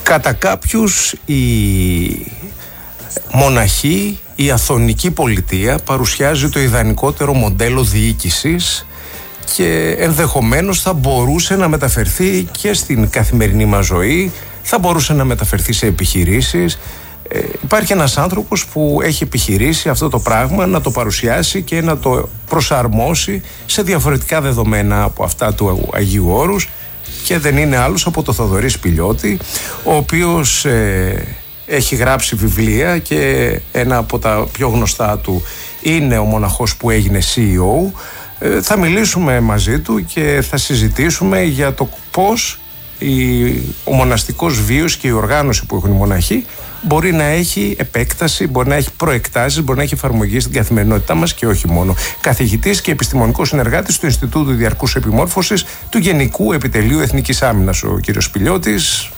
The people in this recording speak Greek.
Κατά κάποιους η μοναχή, η αθωνική πολιτεία παρουσιάζει το ιδανικότερο μοντέλο διοίκησης και ενδεχομένως θα μπορούσε να μεταφερθεί και στην καθημερινή μας ζωή, θα μπορούσε να μεταφερθεί σε επιχειρήσεις. Υπάρχει ένας άνθρωπος που έχει επιχειρήσει αυτό το πράγμα να το παρουσιάσει και να το προσαρμόσει σε διαφορετικά δεδομένα από αυτά του Αγίου Όρους, και δεν είναι άλλος από το Θοδωρή Σπηλιώτη, ο οποίος έχει γράψει βιβλία και ένα από τα πιο γνωστά του είναι ο μοναχός που έγινε CEO. Θα μιλήσουμε μαζί του και θα συζητήσουμε για το πώς ο μοναστικός βίος και η οργάνωση που έχουν οι μοναχοί μπορεί να έχει επέκταση, μπορεί να έχει προεκτάσεις, μπορεί να έχει εφαρμογή στην καθημερινότητά μας και όχι μόνο. Καθηγητής και επιστημονικός συνεργάτης του Ινστιτούτου Διαρκούς Επιμόρφωσης του Γενικού Επιτελείου Εθνικής Άμυνας, ο κύριος Σπηλιώτης.